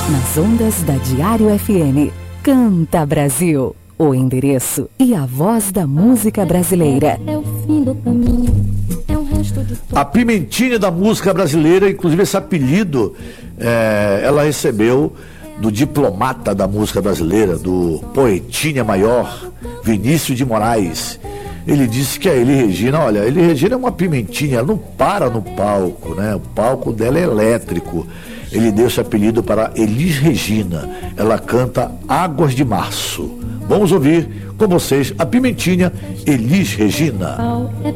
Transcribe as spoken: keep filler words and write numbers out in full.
nas ondas da Diário F M. Canta Brasil, o endereço e a voz da música brasileira. É o fim do caminho, é um resto de... A Pimentinha da música brasileira, inclusive esse apelido, é, ela recebeu do diplomata da música brasileira, do poetinha maior, Vinícius de Moraes. Ele disse que a Elis Regina, olha, a Elis Regina é uma pimentinha, ela não para no palco, né? O palco dela é elétrico. Ele deu esse apelido para Elis Regina. Ela canta Águas de Março. Vamos ouvir com vocês a pimentinha Elis Regina.